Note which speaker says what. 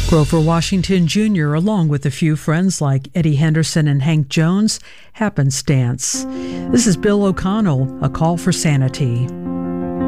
Speaker 1: Grover Washington Jr., along with a few friends like Eddie Henderson and Hank Jones, happenstance. This is Bill O'Connell, A Call for Sanity.